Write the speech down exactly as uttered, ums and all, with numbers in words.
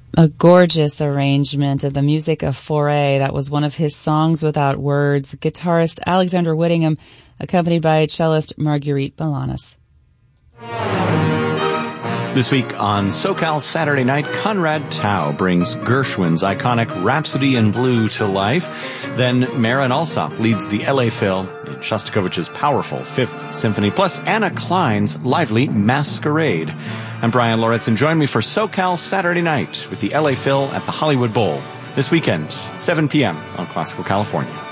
A gorgeous arrangement of the music of Fauré. That was one of his songs without words. Guitarist Alexander Whittingham, accompanied by cellist Marguerite Balanis. This week on SoCal Saturday Night, Conrad Tao brings Gershwin's iconic Rhapsody in Blue to life. Then Marin Alsop leads the L A Phil in Shostakovich's powerful Fifth Symphony, plus Anna Klein's lively Masquerade. I'm Brian Lauritsen. Join me for SoCal Saturday Night with the L A Phil at the Hollywood Bowl this weekend, seven p.m. on Classical California.